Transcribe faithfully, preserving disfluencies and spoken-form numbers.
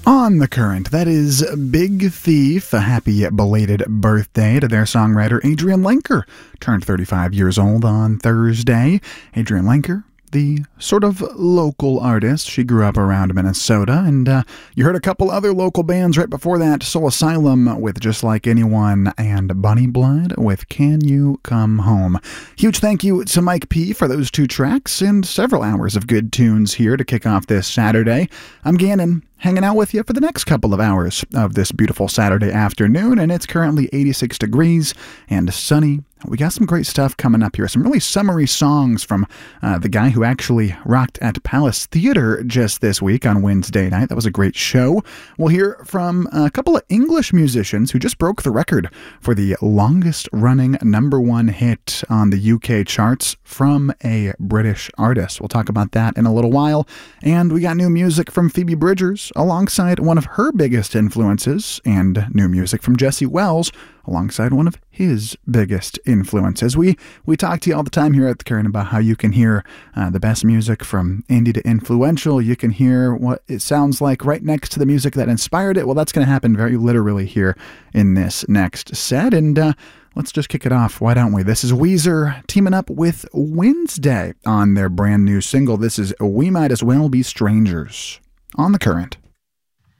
On the Current, that is Big Thief. A happy belated birthday to their songwriter Adrienne Lenker. Turned thirty-five years old on Thursday. Adrienne Lenker, the sort of local artist. She grew up around Minnesota, and uh, you heard a couple other local bands right before that. Soul Asylum with Just Like Anyone, and Bunny Blood with Can You Come Home. Huge thank you to Mike P. for those two tracks, and several hours of good tunes here to kick off this Saturday. I'm Gannon, hanging out with you for the next couple of hours of this beautiful Saturday afternoon, and it's currently eighty-six degrees and sunny. We got some great stuff coming up here. Some really summery songs from uh, the guy who actually rocked at Palace Theater just this week on Wednesday night. That was a great show. We'll hear from a couple of English musicians who just broke the record for the longest running number one hit on the U K charts from a British artist. We'll talk about that in a little while. And we got new music from Phoebe Bridgers alongside one of her biggest influences, and new music from Jesse Wells alongside one of his biggest influences. We we talk to you all the time here at The Current about how you can hear uh, the best music from indie to influential. You can hear what it sounds like right next to the music that inspired it. Well, that's going to happen very literally here in this next set. And uh, let's just kick it off, why don't we? This is Weezer teaming up with Wednesday on their brand new single. This is We Might As Well Be Strangers on The Current.